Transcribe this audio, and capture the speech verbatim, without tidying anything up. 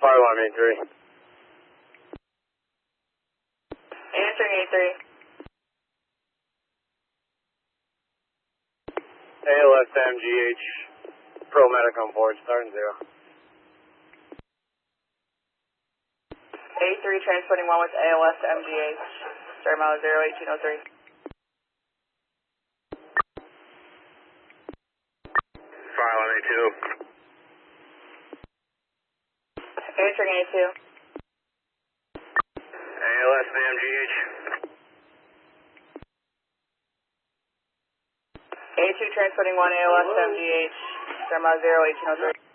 Fire alarm A three. Answering A three. A L S M G H. Pro medic on board, starting zero. A three transporting one with A L S to M G H. Start mile zero eighteen oh three. Fire alarm A two. Answering A two. A L S to M G H. A two transporting one A L S to M G H. Start mile zero eighteen oh three.